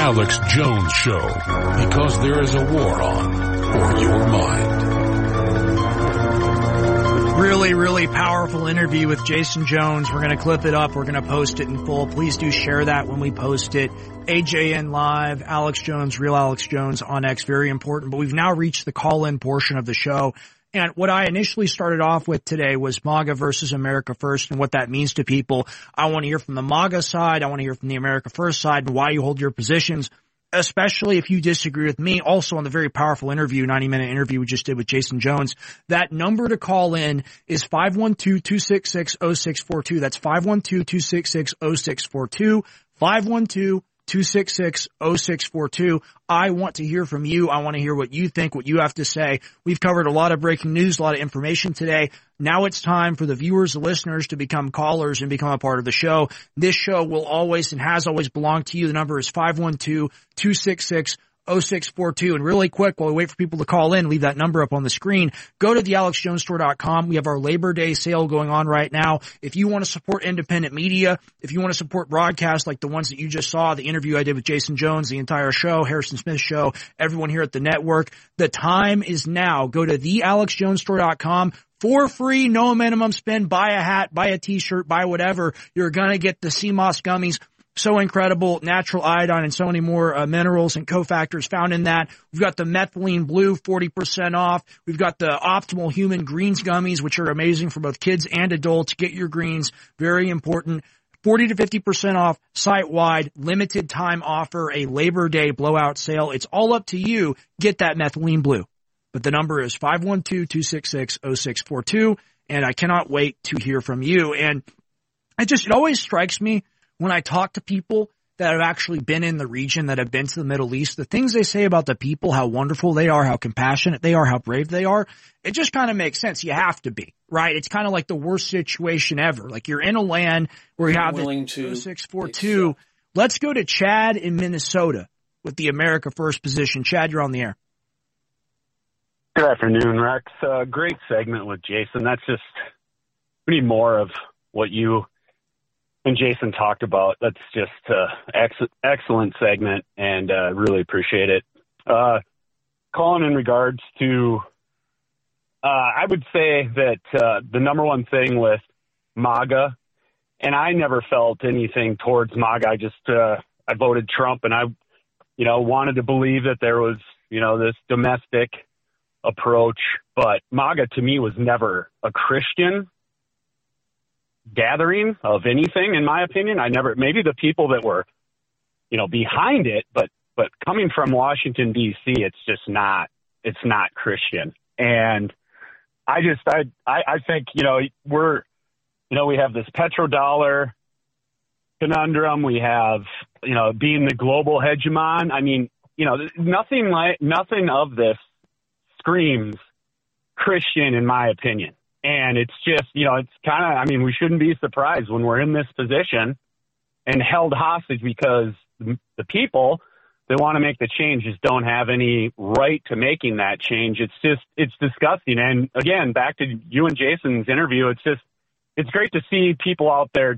Alex Jones Show, because there is a war on for your mind. Really, really powerful interview with Jason Jones. We're going to clip it up. We're going to post it in full. Please do share that when we post it. AJN Live, Alex Jones, Real Alex Jones on X, very important. But we've now reached the call-in portion of the show. And what I initially started off with today was MAGA versus America First and what that means to people. I want to hear from the MAGA side. I want to hear from the America First side and why you hold your positions, especially if you disagree with me. Also on the very powerful interview, 90-minute interview we just did with Jason Jones. That number to call in is 512-266-0642. That's 512-266-0642. 512-266-0642. I want to hear from you. I want to hear what you think, what you have to say. We've covered a lot of breaking news, a lot of information today. Now it's time for the viewers, the listeners to become callers and become a part of the show. This show will always and has always belonged to you. The number is 512-266-0642. And really quick, while we wait for people to call in, leave that number up on the screen. Go to thealexjonesstore.com. We have our Labor Day sale going on right now. If you want to support independent media, if you want to support broadcasts like the ones that you just saw, the interview I did with Jason Jones, the entire show, Harrison Smith show, everyone here at the network, the time is now. Go to thealexjonesstore.com. For free, no minimum spend. Buy a hat, buy a t-shirt, buy whatever. You're going to get the CMOS gummies. So incredible, natural iodine and so many more minerals and cofactors found in that. We've got the methylene blue, 40% off. We've got the optimal human greens gummies, which are amazing for both kids and adults. Get your greens, very important. 40 to 50% off site-wide, limited time offer, a Labor Day blowout sale. It's all up to you. Get that methylene blue. But the number is 512-266-0642, and I cannot wait to hear from you. And it always strikes me when I talk to people that have actually been in the region, that have been to the Middle East, the things they say about the people, how wonderful they are, how compassionate they are, how brave they are, it just kind of makes sense. You have to be, right? It's kind of like the worst situation ever. Like you're in a land where you have this 0642. Let's go to Chad in Minnesota with the America First position. Chad, you're on the air. Good afternoon, Rex. Great segment with Jason. That's just, we need more of what you and Jason talked about. That's just excellent segment, and really appreciate it. Calling in regards to, I would say that the number one thing with MAGA, and I never felt anything towards MAGA. I voted Trump, and I, wanted to believe that there was, this domestic approach, but MAGA to me was never a Christian gathering of anything, in my opinion. Maybe the people that were, behind it, but coming from Washington, D.C., it's not Christian. And I think, we have this petrodollar conundrum. We have, being the global hegemon. I mean, nothing of this screams Christian, in my opinion. And it's just, it's kind of, we shouldn't be surprised when we're in this position and held hostage because the people that want to make the changes don't have any right to making that change. It's disgusting. And again, back to you and Jason's interview, it's great to see people out there